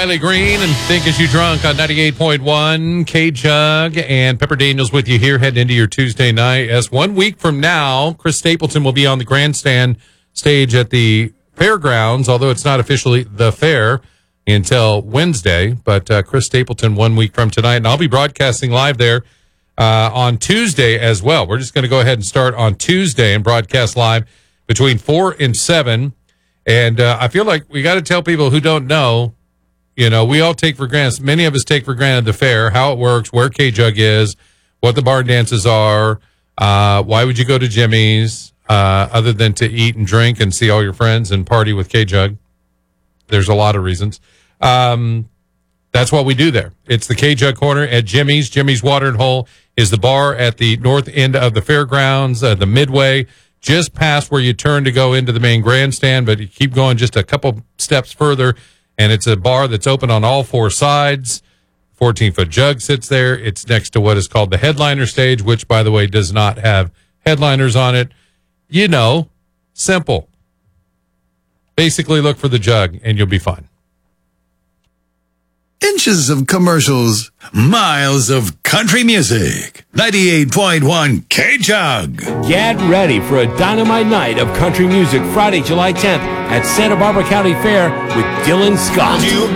Riley Green and Think As You Drunk on 98.1 K-Jug, and Pepper Daniels with you here heading into your Tuesday night. As 1 week from now, Chris Stapleton will be on the grandstand stage at the fairgrounds, although it's not officially the fair until Wednesday. But Chris Stapleton 1 week from tonight, and I'll be broadcasting live there on Tuesday as well. We're just going to go ahead and start on Tuesday and broadcast live between 4 and 7. And I feel like we got to tell people who don't know, you know, we all take for granted, many of us take for granted the fair, how it works, where K-Jug is, what the barn dances are, why would you go to Jimmy's, other than to eat and drink and see all your friends and party with K-Jug. There's a lot of reasons. That's what we do there. It's the K-Jug Corner at Jimmy's. Jimmy's Watering Hole is the bar at the north end of the fairgrounds, the Midway, just past where you turn to go into the main grandstand, but you keep going just a couple steps further, and it's a bar that's open on all four sides. 14-foot jug sits there. It's next to what is called the headliner stage, which, by the way, does not have headliners on it. You know, simple. Basically, look for the jug, and you'll be fine. Inches of commercials, miles of country music. 98.1 K-Jug. Get ready for a dynamite night of country music Friday, July 10th at Santa Barbara County Fair with Dylan Scott.